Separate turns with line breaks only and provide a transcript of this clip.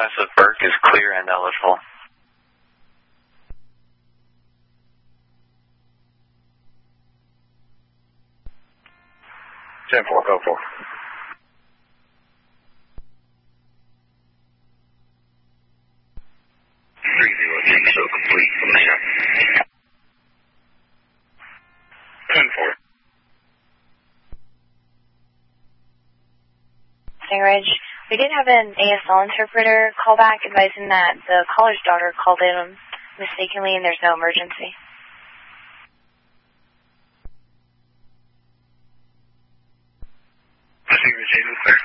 west of Burke is clear and eligible.
10-4, go for it. So complete from there. 10-4.
Ridge, we did have an ASL interpreter call back advising that the caller's daughter called in mistakenly and there's no emergency.
Ridge, clear.